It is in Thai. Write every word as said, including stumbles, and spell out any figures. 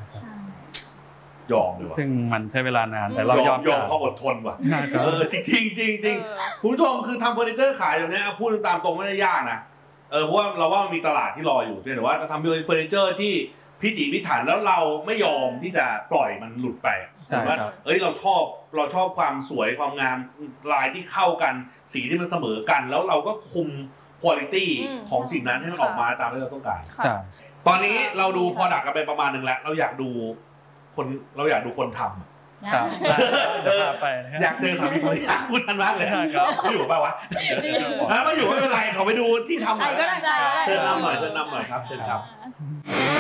ยอมดีกว่าซึ่งมันใช้เวลานานแต่เรายอมยอมความอดทนว่ะเออจริงจริงจริงจริงคุณผู้ชมคือทำเฟอร์นิเจอร์ขายอย่างนี้พูดตามตรงไม่ได้ยากนะเออเพราะว่าเราว่ามันมีตลาดที่รออยู่แต่ว่าจะทำเป็นเฟอร์นิเจอร์ที่พิถีพิถันแล้วเราไม่ยอมที่จะปล่อยมันหลุดไปถือว่าเอ้ยเราชอบเราชอบความสวยความงามลายที่เข้ากันสีที่มันเสมอกันแล้วเราก็คุมคุณภาพของสิ่งนั้นให้มันออกมาตามที่เราต้องการตอนนี้เราดู product กันไปประมาณนึงแล้วเราอยากดูคนเราอยากดูคนทำครับไปอยากเจอสามีภรรยาคุณกันมากเลยครับอยู่ป่าววะถ้าไม่อยู่ไม่เป็นไรขอไปดูที่ทำหน่อยเชิญนำหน่อยเชิญนำหน่อยครับเชิญครับ